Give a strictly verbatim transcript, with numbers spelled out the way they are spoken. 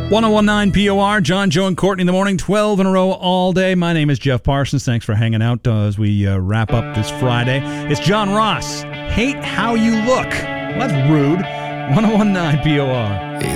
ten nineteen P O R, John, Joe, and Courtney in the morning, twelve in a row all day. My name is Jeff Parsons. Thanks for hanging out uh, as we uh, wrap up this Friday. It's John Ross. Hate how you look. Well, that's rude. ten nineteen P O R. It's